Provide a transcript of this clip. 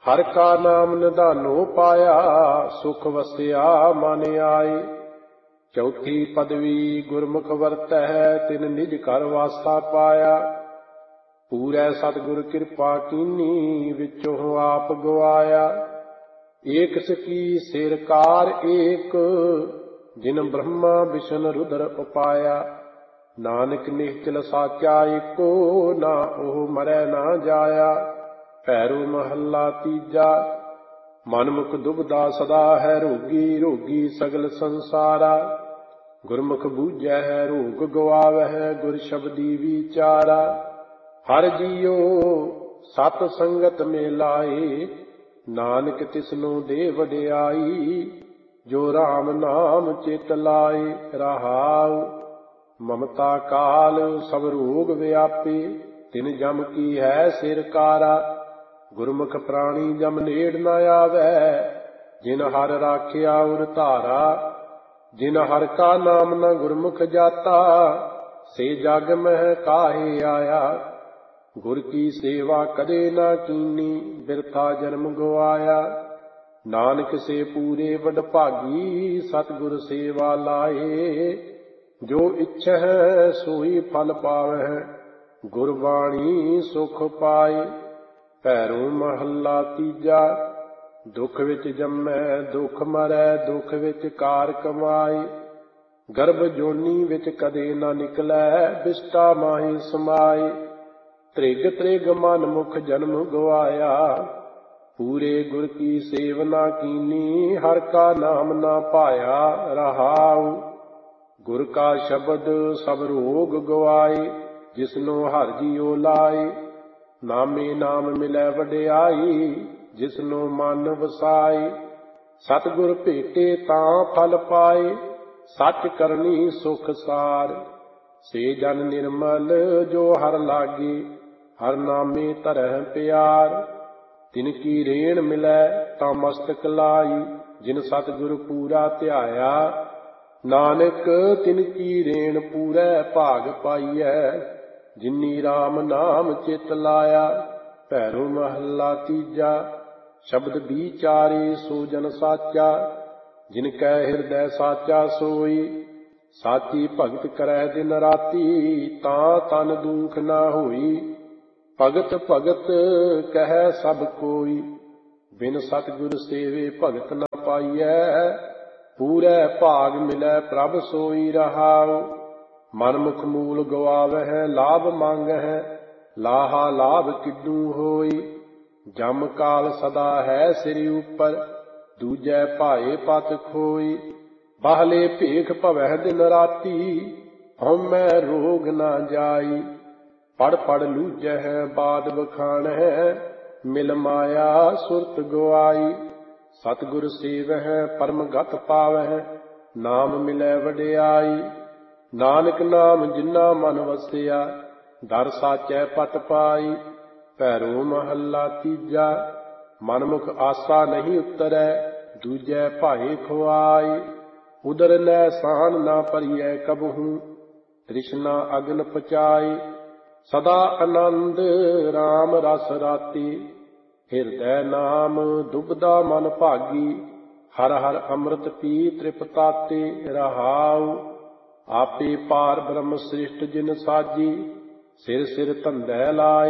ਹਰ ਕਾ ਨਾਮ ਨਿਧਾਨੋ ਪਾਇਆ, ਸੁਖ ਵਸਿਆ ਮਨ ਆਏ। ਚੌਥੀ ਪਦਵੀ ਗੁਰਮੁਖ ਵਰਤੈ, ਤਿਨ ਨਿਜ ਘਰ ਵਾਸਾ ਪਾਇਆ। ਪੂਰੈ ਸਤਿਗੁਰ ਕਿਰਪਾ ਕੀਨੀ, ਵਿੱਚੋਂ ਆਪ ਗਵਾਇਆ। ਏਕ ਸਕੀ ਸਿਰ ਕਾਰ ਏਕ, ਜਿਨ ਬ੍ਰਹਮਾ ਵਿਸ਼ਨ ਰੁਦਰ ਉਪਾਇਆ। ਨਾਨਕ ਨਿਸ਼ਚਲ ਸਾਚਾ ਏਕੋ, ਨਾ ਉਹ ਮਰੈ ਨਾ ਜਾਇਆ। ਭੈਰੋ ਮਹੱਲਾ ਤੀਜਾ। ਮਨ ਮੁਖ ਦੁਬਦਾ ਸਦਾ ਹੈ ਰੋਗੀ, ਰੋਗੀ ਸਗਲ ਸੰਸਾਰਾ। ਗੁਰਮੁਖ ਬੂਝੈ ਹੈ ਰੋਗ ਗਵਾਵਹਿ, ਗੁਰ ਸ਼ਬਦੀ ਵਿਚਾਰਾ। ਹਰ ਜੀਉ ਸਤ ਸੰਗਤ ਮੇ ਲਾਏ, ਨਾਨਕ ਤਿਸਨੋ ਦੇ ਵਡਿਆਈ। ਜੋ ਰਾਮ ਨਾਮ ਚਿਤ ਲਾਏ ਰਹਾਉ। ਮਮਤਾ ਕਾਲ ਸਭ ਰੋਗ ਵਿਆਪੇ, ਤਿਨ ਜਮ ਕੀ ਹੈ ਸਿਰ ਕਾਰਾ। ਗੁਰਮੁਖ ਪ੍ਰਾਣੀ ਜਮ ਨੇੜ ਨ ਆਵੈ, ਜਿਨ ਹਰ ਰਾਖਿਆ ਉਰ ਧਾਰਾ। ਜਿਨ ਹਰ ਕਾ ਨਾਮ ਨ ਗੁਰਮੁਖ ਜਾਤਾ, ਸੇ ਜਗ ਮਹਿ ਕਾਹੇ ਆਇਆ। ਗੁਰ ਕੀ ਸੇਵਾ ਕਦੇ ਨਾ ਕੀਨੀ, ਬਿਰਥਾ ਜਨਮ ਗਵਾਇਆ। ਨਾਨਕ ਸੇ ਪੂਰੇ ਵਡਭਾਗੀ, ਸਤਿਗੁਰ ਸੇਵਾ ਲਾਏ। ਜੋ ਇੱਛੈ ਸੋਈ ਫਲ ਪਾਵਹਿ, ਗੁਰਬਾਣੀ ਸੁਖ ਪਾਏ। ਭੈਰੋ ਮਹੱਲਾ ਤੀਜਾ। ਦੁਖ ਵਿੱਚ ਜੰਮੈ ਦੁਖ ਮਰੈ, ਦੁਖ ਵਿੱਚ ਕਾਰ ਕਮਾਏ। ਗਰਭ ਜੋਨੀ ਵਿੱਚ ਕਦੇ ਨਾ ਨਿਕਲੈ, ਬਿਸਟਾ ਮਾਹੀ ਸਮਾਏ। ਤ੍ਰਿਗ ਤ੍ਰਿਗ ਮਨ ਮੁਖ ਜਨਮ ਗਵਾਇਆ, ਪੂਰੇ ਗੁਰ ਕੀ ਸੇਵ ਨਾ ਕੀਨੀ। ਹਰ ਕਾ ਨਾਮ ਨਾ ਪਾਇਆ ਰਹਾਉ। ਗੁਰ ਕਾ ਸ਼ਬਦ ਸਭ ਰੋਗ ਗਵਾਏ, ਜਿਸਨੂੰ ਹਰਿ ਜੀਉ ਲਾਏ। ਨਾਮੇ ਨਾਮ ਮਿਲੈ ਵਡਿਆਈ, ਜਿਸਨੂੰ ਮਨ ਵਸਾਏ। ਸਤਿਗੁਰ ਭੇਟੇ ਤਾਂ ਫਲ ਪਾਏ, ਸੱਚ ਕਰਨੀ ਸੁਖ ਸਾਰ। ਸੇ ਜਨ ਨਿਰਮਲ ਜੋ ਹਰਿ ਲਾਗੇ, ਹਰਿ ਨਾਮੇ ਧਰਹਿ ਪਿਆਰ। ਤਿਨ ਕੀ ਰੇਣ ਮਿਲੈ ਤਾਂ ਮਸਤਕ ਲਾਈ, ਜਿਨ ਸਤਿਗੁਰ ਪੂਰਾ ਧਿਆਇਆ। ਨਾਨਕ ਤਿਨ ਕੀ ਰੇਣ ਪੂਰੈ ਭਾਗ ਪਾਈਐ, ਜਿਨੀ ਰਾਮ ਨਾਮ ਚਿਤ ਲਾਇਆ। ਭੈਰੋ ਮਹੱਲਾ ਤੀਜਾ। ਸ਼ਬਦ ਵਿਚਾਰੇ ਸੋ ਜਨ ਸਾਚਾ, ਜਿਨ ਕੈ ਹਿਰਦੈ ਸਾਚਾ ਸੋਈ। ਸਾਚੀ ਭਗਤ ਕਰੈ ਦਿਨ ਰਾਤੀ, ਤਾਂ ਤਨ ਦੁਖ ਨਾ ਹੋਈ। ਭਗਤ ਭਗਤ ਕਹੈ ਸਭ ਕੋਈ, ਬਿਨ ਸਤਿਗੁਰ ਸੇਵੇ ਭਗਤ ਨ ਪਾਈਐ। ਪੂਰੈ ਭਾਗ ਮਿਲੈ ਪ੍ਰਭ ਸੋਈ ਰਹਾਉ। ਮਨ ਮੁਖ ਮੂਲ ਗਵਾਵਹਿ, ਲਾਭ ਮੰਗਹਿ, ਲਾਹਾ ਲਾਭ ਕਿੱਡੂ ਹੋਈ। ਜਮ ਕਾਲ ਸਦਾ ਹੈ ਸਿਰ ਉਪਰ, ਦੂਜੈ ਭਾਏ ਪਤ ਖੋਈ। ਬਾਹਲੇ ਭੇਖ ਭਵਹਿ ਦਿਨ ਰਾਤੀ, ਹਉਮੈ ਰੋਗ ਨਾ ਜਾਈ। ਪੜ ਪੜ ਲੂਝਹਿ ਬਾਦ ਬਖਾਣਹਿ, ਮਿਲ ਮਾਇਆ ਸੁਰਤ ਗਵਾਈ। ਸਤਿਗੁਰ ਸੇਵਹਿ ਪਰਮ ਗਤ ਪਾਵਹਿ, ਨਾਮ ਮਿਲੈ ਵਡਿਆਈ। ਨਾਨਕ ਨਾਮ ਜਿਨਾ ਮਨ ਵਸਿਆ, ਦਰ ਸਾਚੈ ਪਤ ਪਾਈ। ਭੈਰੋ ਮਹੱਲਾ ਤੀਜਾ। ਮਨਮੁਖ ਆਸਾ ਨਹੀਂ ਉਤਰੈ, ਦੂਜੈ ਭਾਏ ਖੁਆਈ। ਉਦਰ ਲੈ ਸਾਨ ਨਾ ਭਰੀਐ ਕਬਹੂ, ਤ੍ਰਿਸ਼ਨਾ ਅਗਨ ਪਚਾਈ। ਸਦਾ ਆਨੰਦ ਰਾਮ ਰਸ ਰਾਤੀ, ਹਿਰਦੈ ਨਾਮ ਦੁਬਦਾ ਮਨ ਭਾਗੀ। ਹਰ ਹਰ ਅੰਮ੍ਰਿਤ ਪੀ ਤ੍ਰਿਪਤਾਤੇ ਰਹਾਉ। ਆਪੇ ਪਾਰ ਬ੍ਰਹਮ ਸ੍ਰਿਸ਼ਟ ਜਿਨ ਸਾਜੀ, ਸਿਰ ਸਿਰ ਧੰਦੈ ਲਾਏ।